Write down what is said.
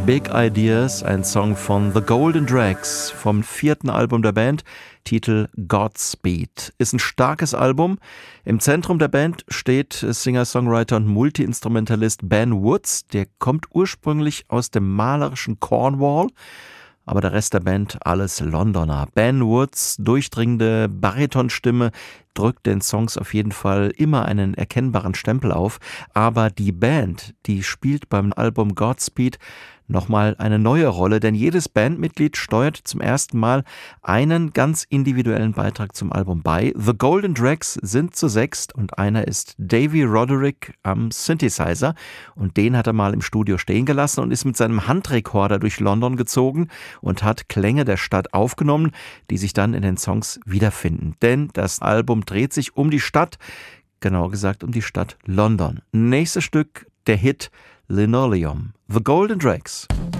Big Ideas, ein Song von The Golden Drags vom 4. Album der Band, Titel Godspeed. Ist ein starkes Album. Im Zentrum der Band steht Singer-Songwriter und Multi-Instrumentalist Ben Woods. Der kommt ursprünglich aus dem malerischen Cornwall, aber der Rest der Band alles Londoner. Ben Woods' durchdringende Baritonstimme drückt den Songs auf jeden Fall immer einen erkennbaren Stempel auf, aber die Band, die spielt beim Album Godspeed nochmal eine neue Rolle, denn jedes Bandmitglied steuert zum ersten Mal einen ganz individuellen Beitrag zum Album bei. The Golden Drags sind zu 6 und einer ist Davy Roderick am Synthesizer und den hat er mal im Studio stehen gelassen und ist mit seinem Handrekorder durch London gezogen und hat Klänge der Stadt aufgenommen, die sich dann in den Songs wiederfinden. Denn das Album dreht sich um die Stadt, genauer gesagt um die Stadt London. Nächstes Stück, der Hit Linoleum. The Golden Drags.